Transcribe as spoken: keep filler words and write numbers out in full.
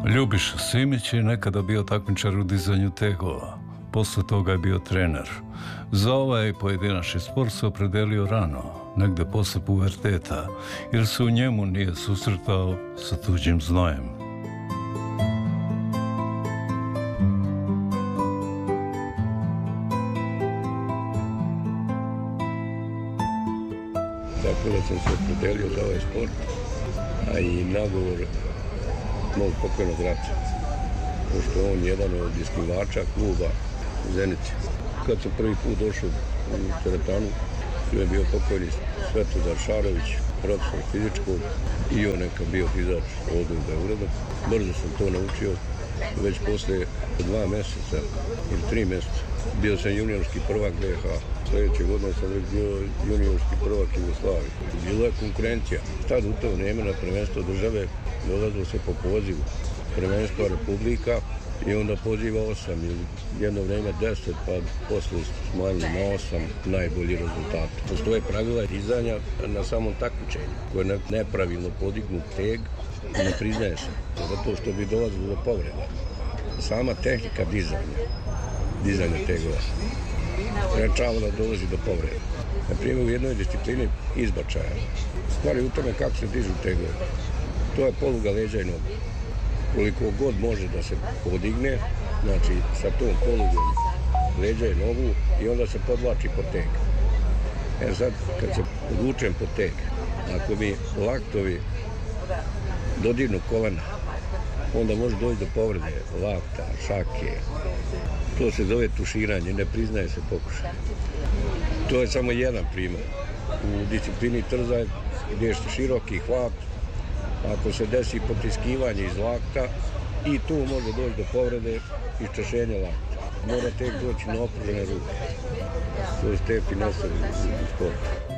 Ljubiša Simić je nekada bio takmičar u dizanju tegova. Posle toga je bio trener. Za ovaj pojedinačni sport se opredelio rano, negde posle puberteta, jer se u njemu nije susretao sa tuđim znojem. Tako da sam se opredelio za ovaj sport, a i nagovor mog pokojnog rata, pošto je on jedan od osnivača kluba Zenice. Kad sam prvi put došao u teretanu, tu je bio pokojni Svetozar Šarović, profesor fizičkog, i on neka bio dizač ovdje u Beogradu. Brzo sam to naučio, već posle dva meseca ili tri meseca bio sam juniorski prvak B H. Sljedeće godine sam već bio juniorski prvak Jugoslavije. Bila je konkurencija. Tad u to vrijeme na prvenstvo države dolazilo se po pozivu prvenstva Republika i onda poziva osam ili jedno vrijeme deset, pa posle smanjili na osam najbolji rezultat. Postoje pravila dizanja na samom takmičenju, koje je nepravilno podignut teg, ne priznaje se, zato što bi dolazilo do povreda. Sama tehnika dizanja, dizanja tegova, sprečava da dolazi do povreda. Na primjer, u jednoj disciplini izbačaja. Stvari u tome kako se dižu tegovi. To je poluga leđa i nogu. Koliko god može da se podigne, znači sa tom polugom leđa i nogu, i onda se podvlači po teg. E sad, kad se podvučem po teg, ako mi laktovi dodirnu kolena, onda može doći do povrede lakta, šake. To se zove tuširanje, ne priznaje se pokušaj. To je samo jedan primjer. U disciplini trza gdje je široki hvat, ako se desi potiskivanje iz lakta, i tu može doći do povrede i češenja lakta. Mora tek doći na opružene ruke. To je te finese u sportu.